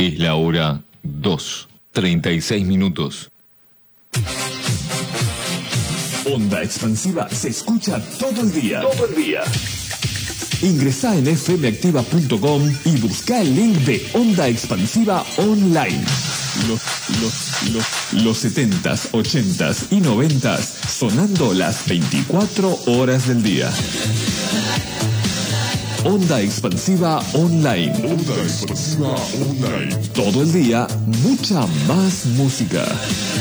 Es la hora 2:36. Onda Expansiva se escucha todo el día. Todo el día. Ingresá en fmactiva.com y busca el link de Onda Expansiva Online. Los 70s, 80s y 90s sonando las 24 horas del día. Onda Expansiva Online. Onda Expansiva Online. Todo el día, mucha más música.